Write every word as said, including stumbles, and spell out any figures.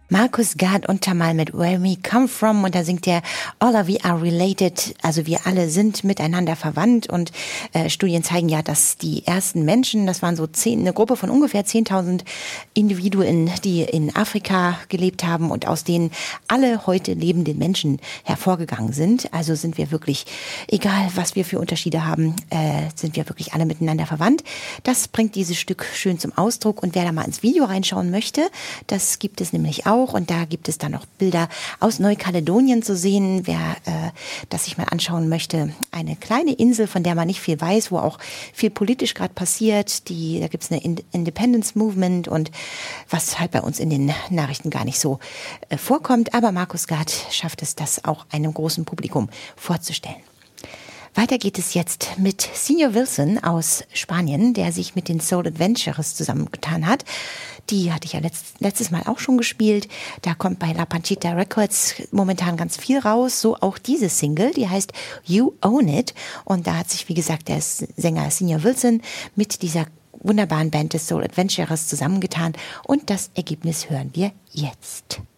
Markus Gard und Tamal mit Where We Come From, und da singt er All of We Are Related, also wir alle sind miteinander verwandt, und äh, Studien zeigen ja, dass die ersten Menschen, das waren so zehn, eine Gruppe von ungefähr zehntausend Individuen, die in Afrika gelebt haben und aus denen alle heute lebenden Menschen hervorgegangen sind. Also sind wir wirklich, egal was wir für Unterschiede haben, äh, sind wir wirklich alle miteinander verwandt. Das bringt dieses Stück schön zum Ausdruck, und wer da mal ins Video reinschauen möchte, das gibt es nämlich auch. Und da gibt es dann noch Bilder aus Neukaledonien zu sehen, wer äh, das sich mal anschauen möchte. Eine kleine Insel, von der man nicht viel weiß, wo auch viel politisch gerade passiert. Die, da gibt es eine Independence Movement und was halt bei uns in den Nachrichten gar nicht so äh, vorkommt. Aber Markus Gard schafft es, das auch einem großen Publikum vorzustellen. Weiter geht es jetzt mit Senior Wilson aus Spanien, der sich mit den Soul Adventurers zusammengetan hat. Die hatte ich ja letzt, letztes Mal auch schon gespielt. Da kommt bei La Panchita Records momentan ganz viel raus. So auch diese Single, die heißt You Own It. Und da hat sich, wie gesagt, der Sänger Senior Wilson mit dieser wunderbaren Band des Soul Adventurers zusammengetan. Und das Ergebnis hören wir jetzt.